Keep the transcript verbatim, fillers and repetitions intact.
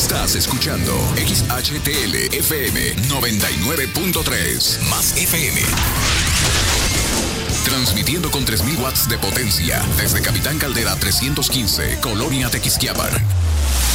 Estás escuchando X H T L F M noventa y nueve punto tres más F M. Transmitiendo con tres mil watts de potencia desde Capitán Caldera trescientos quince, Colonia Tequisquiapan.